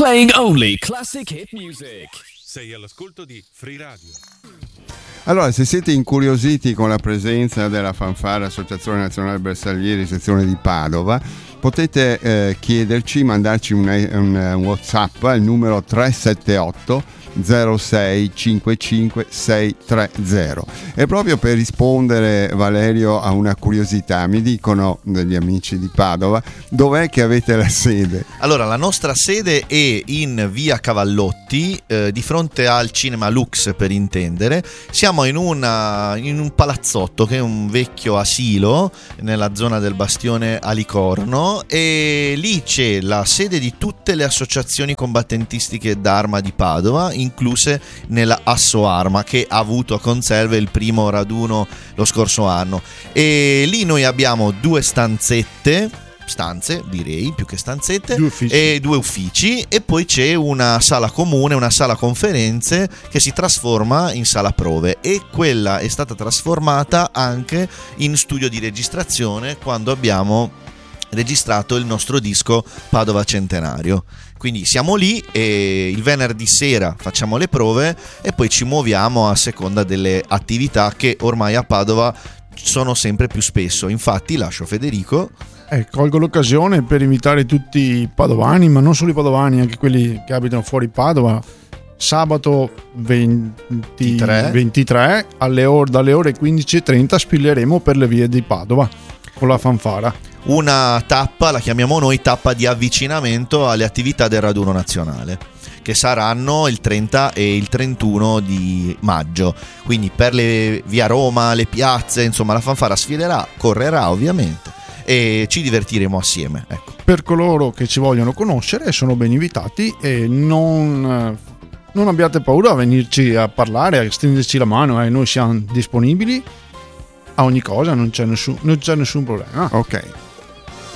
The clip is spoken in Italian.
Playing only classic hit music. Sei all'ascolto di Free Radio. Allora, se siete incuriositi con la presenza della Fanfara Associazione Nazionale Bersaglieri sezione di Padova, potete chiederci, mandarci un WhatsApp al numero 378 06 55 630. E proprio per rispondere, Valerio, a una curiosità, mi dicono degli amici di Padova, dov'è che avete la sede? Allora, la nostra sede è in via Cavallotti, di fronte al Cinema Lux, per intendere. Siamo in un palazzotto che è un vecchio asilo nella zona del Bastione Alicorno, e lì c'è la sede di tutte le associazioni combattentistiche d'arma di Padova, incluse nella Asso Arma, che ha avuto a conserve il primo raduno lo scorso anno. E lì noi abbiamo due stanze, direi, più che stanzette, e due uffici, e poi c'è una sala comune, una sala conferenze che si trasforma in sala prove, e quella è stata trasformata anche in studio di registrazione quando abbiamo registrato il nostro disco Padova Centenario. Quindi siamo lì e il venerdì sera facciamo le prove e poi ci muoviamo a seconda delle attività che ormai a Padova sono sempre più spesso. Infatti lascio Federico. Colgo l'occasione per invitare tutti i padovani, ma non solo i padovani, anche quelli che abitano fuori Padova. Sabato 23 dalle ore 15:30 spilleremo per le vie di Padova con la fanfara. Una tappa, la chiamiamo noi tappa di avvicinamento alle attività del raduno nazionale, che saranno il 30 e il 31 di maggio. Quindi per le via Roma, le piazze, insomma la fanfara sfilerà, correrà ovviamente, e ci divertiremo assieme, ecco. Per coloro che ci vogliono conoscere sono ben invitati, e non abbiate paura a venirci a parlare, a stenderci la mano, noi siamo disponibili a ogni cosa, non c'è nessun problema. Ok.